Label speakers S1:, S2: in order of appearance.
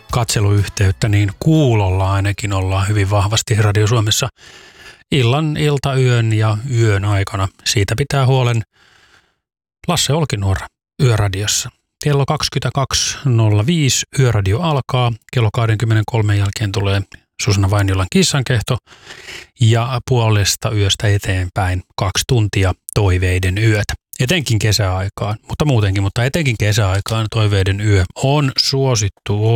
S1: katseluyhteyttä, niin kuulolla ainakin ollaan hyvin vahvasti Radio Suomessa illan, iltayön ja yön aikana. Siitä pitää huolen Lasse Olkinuora Yöradiossa. Kello 22.05 Yöradio alkaa. Kello 23 jälkeen tulee Susanna Vainiolan Kissankehto ja puolesta yöstä eteenpäin 2 tuntia toiveiden yötä. Etenkin kesäaikaan, mutta muutenkin, mutta etenkin kesäaikaan toiveiden yö on suosittu